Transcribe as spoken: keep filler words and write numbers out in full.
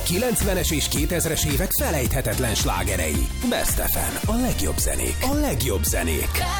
A kilencvenes és kétezres évek felejthetetlen slágerei. Best ef em, a legjobb zenék, a legjobb zenék.